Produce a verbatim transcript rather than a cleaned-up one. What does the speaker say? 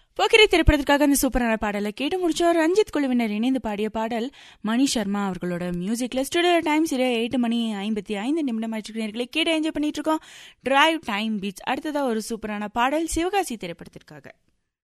போக்கிரி திரைப்படத்திற்காக அந்த சூப்பரான பாடலை கேட்டு முடிச்சோம். ரஞ்சித் குழுவினர் இணைந்து பாடிய பாடல் மணி சர்மா அவர்களோட மியூசிக்ல. ஸ்டுடியோ டைம் சரியா எட்டு மணி ஐம்பத்தி ஐந்து நிமிடம் ஆயிடுச்சுக்கிறீர்களை கேட்டு என்ஜாய் பண்ணிட்டு இருக்கோம். Drive time beach. அடுத்ததா ஒரு சூப்பரான பாடல் சிவகாசி திரைப்படத்திற்காக.